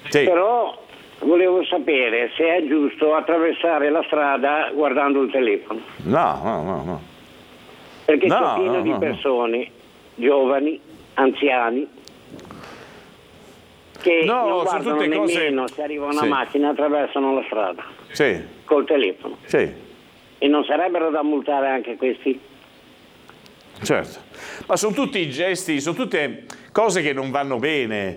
Sì. Però volevo sapere se è giusto attraversare la strada guardando il telefono. No. Perché c'è pieno di persone, giovani, anziani, che non guardano nemmeno se arriva una macchina, attraversano la strada col telefono. Sì. E non sarebbero da multare anche questi? Certo, ma sono tutti gesti, sono tutte cose che non vanno bene,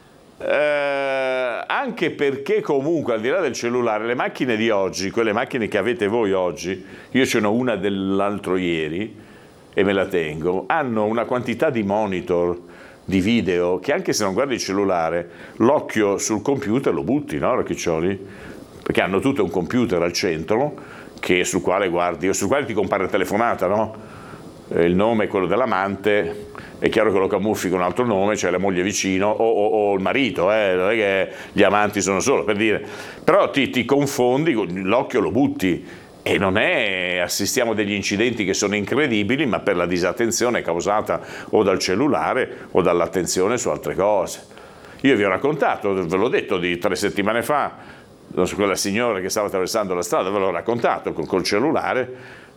anche perché comunque al di là del cellulare, le macchine di oggi, quelle macchine che avete voi oggi, io ce n'ho una dell'altro ieri e me la tengo, hanno una quantità di monitor, di video, che anche se non guardi il cellulare, l'occhio sul computer lo butti, no Rocchiccioli? Perché hanno tutto un computer al centro, sul quale guardi, sul quale ti compare la telefonata, no? Il nome è quello dell'amante, è chiaro che lo camuffi con un altro nome, c'è la moglie vicino o il marito, non è che gli amanti sono solo, per dire. Però ti confondi, l'occhio lo butti e non è, assistiamo a degli incidenti che sono incredibili, ma per la disattenzione causata o dal cellulare o dall'attenzione su altre cose. Io vi ho raccontato, ve l'ho detto di 3 settimane fa, su quella signora che stava attraversando la strada, ve l'ho raccontato col cellulare,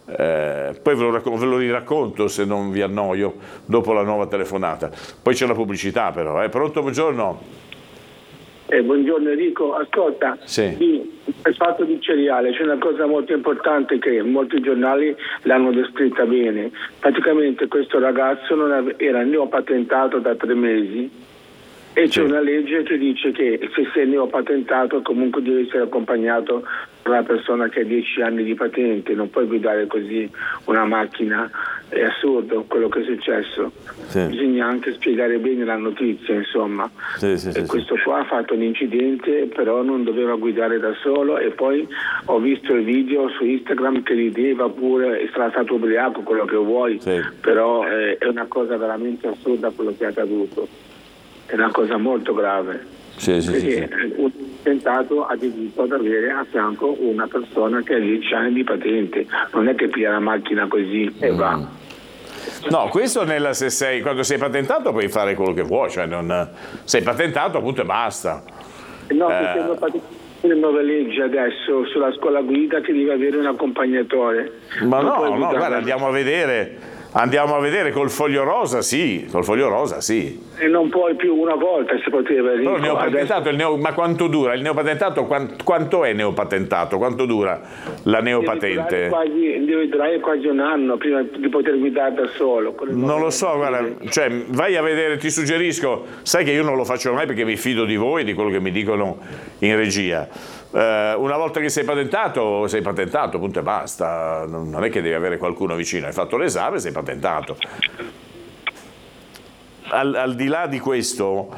poi ve lo riracconto se non vi annoio dopo la nuova telefonata. Poi c'è la pubblicità però. Pronto, buongiorno? Buongiorno Enrico, ascolta, per fatto di cereale c'è una cosa molto importante che molti giornali l'hanno descritta bene. Praticamente questo ragazzo era neopatentato da 3 mesi. E c'è una legge che dice che se sei neopatentato comunque deve essere accompagnato da una persona che ha 10 anni di patente, non puoi guidare così una macchina, è assurdo quello che è successo. Bisogna anche spiegare bene la notizia, insomma. Questo qua ha fatto un incidente, però non doveva guidare da solo, e poi ho visto il video su Instagram che rideva pure, sarà stato ubriaco, quello che vuoi, però è una cosa veramente assurda quello che è accaduto. È una cosa molto grave, perché un tentato ha diritto ad avere a fianco una persona che ha 10 anni di patente, non è che piglia la macchina così e va. No, questo quando sei patentato puoi fare quello che vuoi, cioè sei patentato appunto e basta. No, perché le nuove leggi adesso sulla scuola guida che devi avere un accompagnatore. Ma no, guarda, andiamo a vedere col foglio rosa, sì. E non puoi più, una volta si poteva dire. Però il neopatentato, ma quanto dura? Il neopatentato, quanto è neopatentato? Quanto dura la neopatente? Deve durare quasi un anno prima di poter guidare da solo. Non lo so, guarda, cioè vai a vedere, ti suggerisco, sai che io non lo faccio mai perché mi fido di voi e di quello che mi dicono in regia. Una volta che sei patentato, punto e basta, non è che devi avere qualcuno vicino, hai fatto l'esame, sei patentato. Al di là di questo,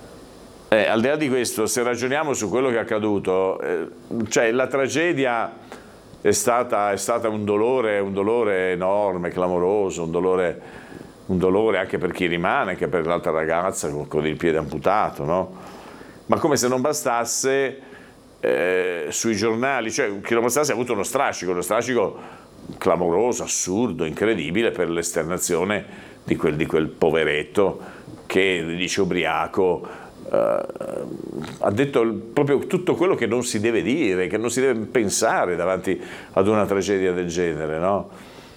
se ragioniamo su quello che è accaduto, cioè la tragedia è stata un dolore enorme, clamoroso, un dolore anche per chi rimane, anche per l'altra ragazza con il piede amputato, no? Ma come se non bastasse, sui giornali, cioè che non bastasse, ha avuto uno strascico clamoroso, assurdo, incredibile per l'esternazione di quel poveretto che dice ubriaco, ha detto proprio tutto quello che non si deve dire, che non si deve pensare davanti ad una tragedia del genere, no?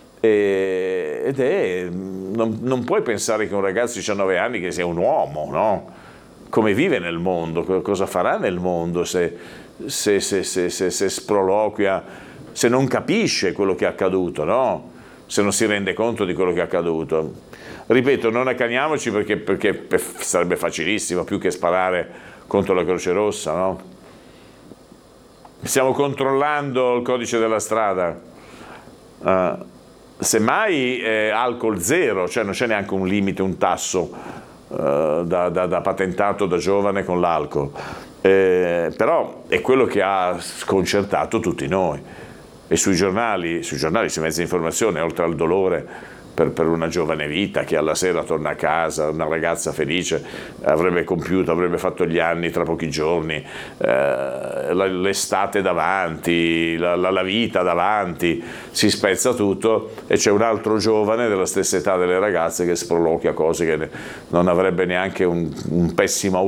Non puoi pensare che un ragazzo di 19 anni che sia un uomo, no? Come vive nel mondo, cosa farà nel mondo se sproloquia, se non capisce quello che è accaduto, no? Se non si rende conto di quello che è accaduto. Ripeto, non accaniamoci perché sarebbe facilissimo, più che sparare contro la Croce Rossa, no? Stiamo controllando il codice della strada. Semmai alcol zero, cioè non c'è neanche un limite, un tasso da patentato da giovane con l'alcol. Però è quello che ha sconcertato tutti noi. E sui giornali, sui mezzi di informazione, oltre al dolore per una giovane vita che alla sera torna a casa, una ragazza felice, avrebbe fatto gli anni tra pochi giorni, l'estate davanti, la vita davanti, si spezza tutto e c'è un altro giovane della stessa età delle ragazze che sproloquia cose che non avrebbe neanche un pessimo